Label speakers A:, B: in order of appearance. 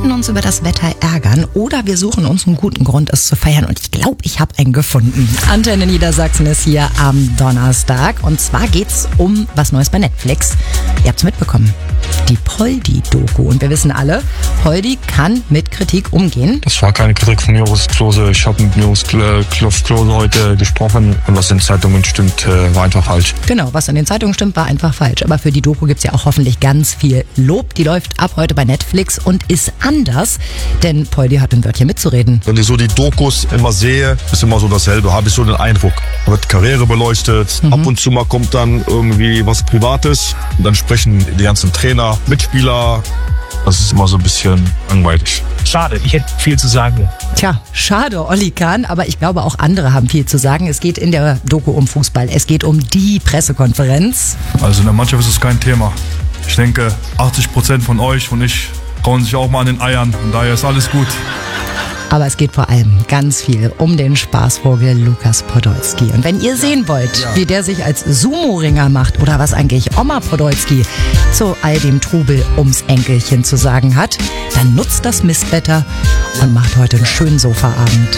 A: könnten uns über das Wetter ärgern oder wir suchen uns einen guten Grund, es zu feiern. Und ich glaube, ich habe einen gefunden. Antenne Niedersachsen ist hier am Donnerstag. Und zwar geht's um was Neues bei Netflix. Ihr habt's mitbekommen. Die Poldi-Doku. Und wir wissen alle, Poldi kann mit Kritik umgehen.
B: Das war keine Kritik von Joris Klose. Ich habe mit Joris Klose heute gesprochen. Und was in den Zeitungen stimmt, war einfach falsch.
A: Genau, was in den Zeitungen stimmt, war einfach falsch. Aber für die Doku gibt's ja auch hoffentlich ganz viel Lob. Die läuft ab heute bei Netflix und ist anders, denn Poldi hat ein Wörtchen mitzureden.
C: Wenn ich so die Dokus immer sehe, ist immer so dasselbe, habe ich so den Eindruck. Da wird Karriere beleuchtet, ab und zu mal kommt dann irgendwie was Privates und dann sprechen die ganzen Trainer, Mitspieler. Das ist immer so ein bisschen langweilig.
D: Schade, ich hätte viel zu sagen.
A: Tja, schade, Olli Kahn, aber ich glaube auch andere haben viel zu sagen. Es geht in der Doku um Fußball, es geht um die Pressekonferenz.
E: Also in der Mannschaft ist es kein Thema. Ich denke, 80% von euch und ich kauen sich auch mal an den Eiern und daher ist alles gut.
A: Aber es geht vor allem ganz viel um den Spaßvogel Lukas Podolski. Und wenn ihr sehen wollt, wie der sich als Sumo-Ringer macht oder was eigentlich Oma Podolski zu all dem Trubel ums Enkelchen zu sagen hat, dann nutzt das Mistwetter und macht heute einen schönen Sofaabend.